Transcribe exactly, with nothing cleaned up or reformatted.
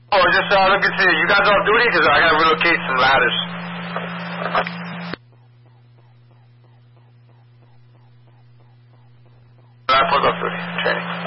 Oh, just uh, looking to see you guys off duty because I got to relocate some ladders. I put off duty training.